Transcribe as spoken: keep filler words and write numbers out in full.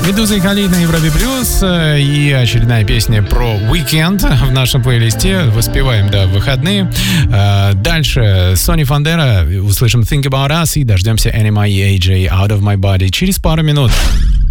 Медуза и Халид на Европе Плюс. И очередная песня про уикенд в нашем плейлисте. Воспеваем, да, в выходные. Дальше Сони Фандера. Услышим Think About Us и дождемся Энема и эй джей Out of My Body через пару минут.